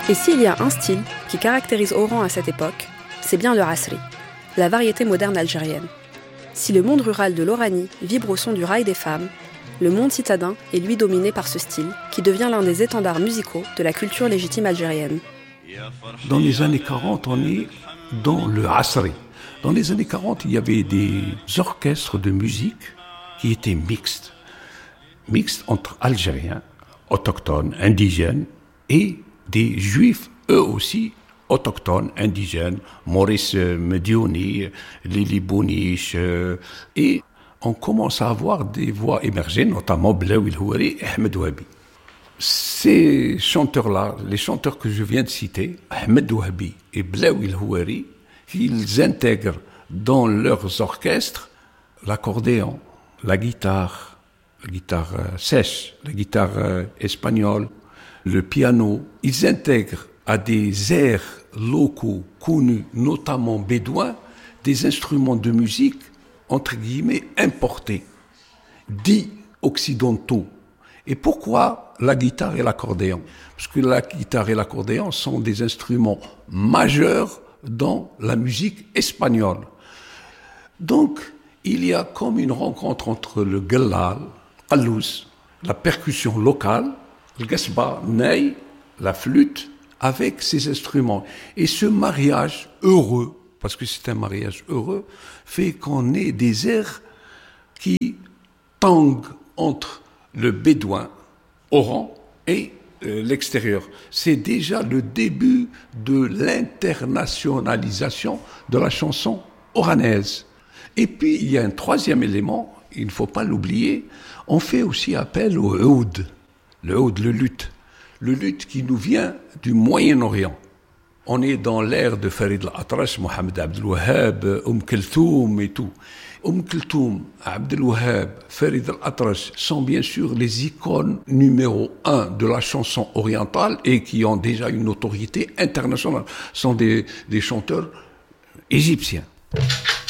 Et s'il y a un style qui caractérise Oran à cette époque, c'est bien le asri, la variété moderne algérienne. Si le monde rural de l'Oranie vibre au son du rail des femmes, le monde citadin est lui dominé par ce style qui devient l'un des étendards musicaux de la culture légitime algérienne. Dans les années 40, on est dans le asri. Dans les années 40, il y avait des orchestres de musique qui étaient mixtes entre Algériens, autochtones, indigènes, et des Juifs, eux aussi, autochtones, indigènes, Maurice Mediouni, Lili Bouniche, et on commence à avoir des voix émerger, notamment Blaoui El-Houari et Ahmed Ouabi. Ces chanteurs-là, les chanteurs que je viens de citer, Ahmed Ouabi et Blaoui El-Houari, ils intègrent dans leurs orchestres l'accordéon, la guitare sèche, la guitare espagnole, le piano. Ils intègrent à des airs locaux connus, notamment bédouins, des instruments de musique, entre guillemets, importés, dits occidentaux. Et pourquoi la guitare et l'accordéon ? Parce que la guitare et l'accordéon sont des instruments majeurs dans la musique espagnole. Donc, il y a comme une rencontre entre le gellal, qalous, la percussion locale, le gasba, ney, la flûte, avec ces instruments. Et ce mariage heureux, parce que c'est un mariage heureux, fait qu'on ait des airs qui tanguent entre le bédouin, Oran, et l'extérieur. C'est déjà le début de l'internationalisation de la chanson oranaise. Et puis, il y a un troisième élément, il ne faut pas l'oublier, on fait aussi appel au oud, le luth qui nous vient du Moyen-Orient. On est dans l'ère de Farid al-Atrash, Mohamed Abdel Wahhab, Kulthum et tout. Kulthum, Abdel Wahhab, Farid al-Atrash sont bien sûr les icônes numéro 1 de la chanson orientale et qui ont déjà une notoriété internationale. Ce sont des chanteurs égyptiens.